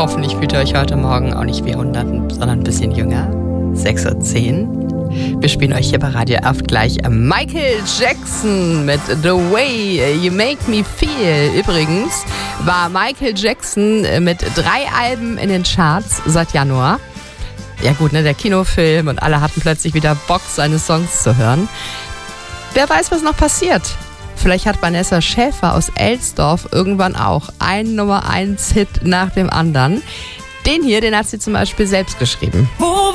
Hoffentlich fühlt ihr euch heute Morgen auch nicht wie 100, sondern ein bisschen jünger. 6:10 Uhr. Wir spielen euch hier bei Radio F gleich Michael Jackson mit The Way You Make Me Feel. Übrigens war Michael Jackson mit 3 Alben in den Charts seit Januar. Ja gut, ne, der Kinofilm und alle hatten plötzlich wieder Bock, seine Songs zu hören. Wer weiß, was noch passiert. Vielleicht hat Vanessa Schäfer aus Elsdorf irgendwann auch einen Nummer 1 Hit nach dem anderen. Den hier, den hat sie zum Beispiel selbst geschrieben. Wo